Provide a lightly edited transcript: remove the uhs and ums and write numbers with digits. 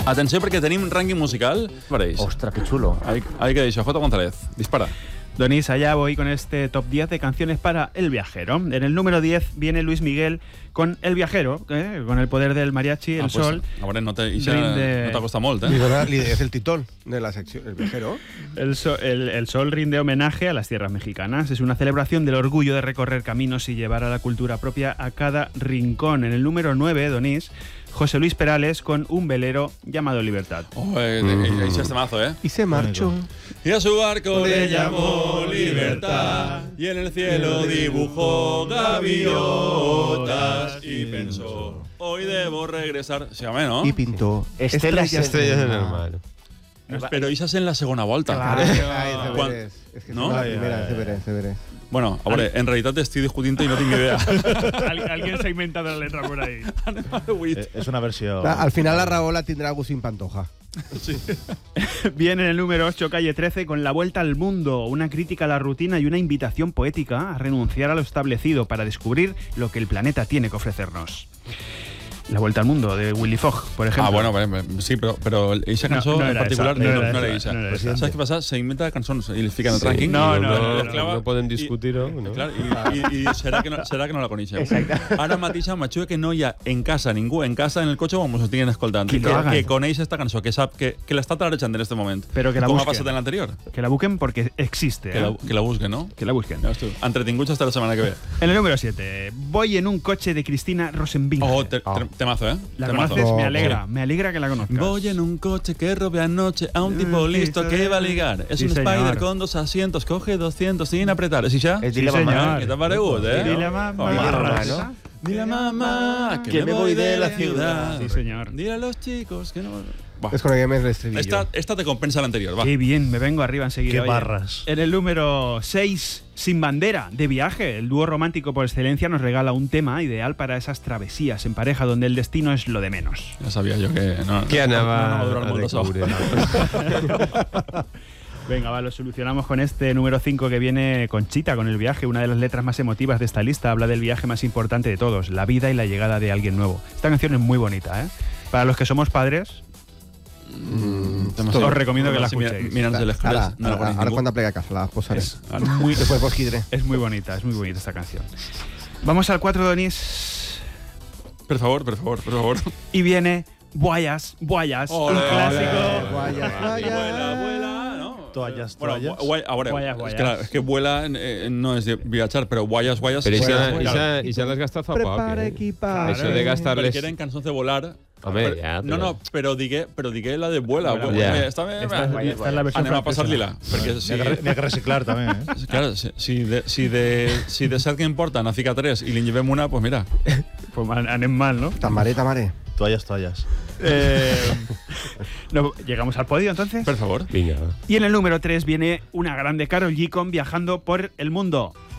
Atenció perquè tenim un rànquing musical. Ostras, qué chulo. Ahí que dicho, J. González, dispara. Donis, allá voy con este top 10 de canciones para El Viajero. En el número 10 viene Luis Miguel con El Viajero, con el poder del mariachi, el sol. Ahora no te costa molt, Es el títol de la sección, El Viajero. El sol rinde homenaje a las tierras mexicanas. Es una celebración del orgullo de recorrer caminos y llevar a la cultura propia a cada rincón. En el número 9, Donis, José Luis Perales con Un velero llamado Libertad. Ahí se este mazo, Y se marchó. Y a su barco le llamó Libertad, y en el cielo dibujó gaviotas, y pensó, hoy debo regresar. Se llama, ¿no? Y pintó Estrellas Estrellas en el mar. Però això és en la segona volta. Es que no? la primera, se veré. Bueno, a veure, en realitat estic discutint i no tinc idea. Alguien se ha inventado la letra por ahí. Es una versión. Al final la Raola tendrá Agustín Pantoja. Sí. Viene en el número 8, Calle 13, con La Vuelta al Mundo, una crítica a la rutina y una invitación poética a renunciar a lo establecido para descubrir lo que el planeta tiene que ofrecernos. La Vuelta al Mundo, de Willy Fogg, por ejemplo. Bueno, sí, però esa cançó en particular no era esa. ¿Sabes qué pasa? Se inventa cançons i les fica en el ranking. No poden discutir-ho. I serà que no la coneixem. Ara mateix m'aixuga que no hi ha en casa ningú, en casa, en el cotxe, on ens estiguin escoltant, que coneix esta cançó, que sap que l'està tarejant en este moment. Pero que la com busquen. ha passat en l'anterior. Que la busquen porque existe. Que la busquen, ¿no? Que la busquen. Entretinguts hasta la setmana que ve. En el número 7, Voy en un coche de Cristina Rosenbinger. Temazo, ¿eh? ¿La temazo. conoces? Me alegra que la conozcas. Voy en un coche que robé anoche a un tipo listo que iba a ligar. Es Sí, un señor. Spider con 2 asientos, coge 200 sin apretar. ¿Sí ya? Es Sí, Dile Mamá. señor. ¿Qué te parece, Dile a mamá. Dile a mamá, ¿no? ¿no? Dile a mamá que me voy de la ciudad. Sí, señor. Dile a los chicos que no... Es con el del estribillo. Esta te compensa la anterior, va. Qué bien, me vengo arriba enseguida. Qué Oye, barras. En el número 6, Sin Bandera, de Viaje. El dúo romántico por excelencia nos regala un tema ideal para esas travesías en pareja donde el destino es lo de menos. Ya sabía yo que no. Que anava no va a durar a molt això. decoure. Venga, va, lo solucionamos con este número 5 que viene Conchita con El Viaje, una de las letras más emotivas de esta lista. Habla del viaje más importante de todos, la vida y la llegada de alguien nuevo. Esta canción es muy bonita, ¿eh? Para los que somos padres, os recomiendo que la escuchéis. Mirant-se les cares, no la coneix Ahora ningú. cuando plegue a casa la posaré. Muy, Después vos quidré. es muy bonita esta canción. Vamos al 4, Donis, Per favor. y viene Boyas, un clásico. Vuela, ¿no? Toallas. Bueno, a veure, Guayas. és que vuela no és de viatjar, però guayas. Però això l'has gastat fa poc. Prepara equipar. Això de gastar-les... Perquè eren cançons de volar. Home, ja, No, però digué la de vuela. Ja. Està bé. Esta es la versión Anem a francesa. passar-li-la. Perquè N'hi ha que reciclar, també, eh? Claro, si de 7 que importen a ficar 3 i li llevem una, pues mira. Pues anem mal, ¿no? Tamaré. Toallas. No, llegamos al podio entonces. Per favor. Vinga. Y en el número 3 viene una grande Karol G con Viajando por el Mundo.